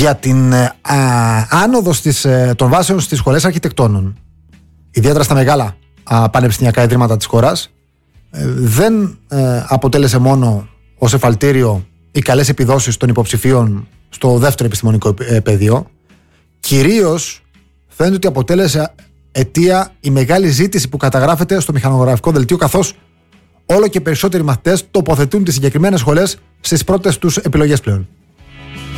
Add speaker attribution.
Speaker 1: για την άνοδο των βάσεων στις σχολές αρχιτεκτόνων, ιδιαίτερα στα μεγάλα πανεπιστημιακά ιδρύματα της χώρας, δεν αποτέλεσε μόνο ως εφαλτήριο οι καλές επιδόσεις των υποψηφίων στο δεύτερο επιστημονικό πεδίο. Κυρίως φαίνεται ότι αποτέλεσε αιτία η μεγάλη ζήτηση που καταγράφεται στο μηχανογραφικό δελτίο, καθώς όλο και περισσότεροι μαθητές τοποθετούν τις συγκεκριμένες σχολές στις πρώτες τους επιλογές πλέον.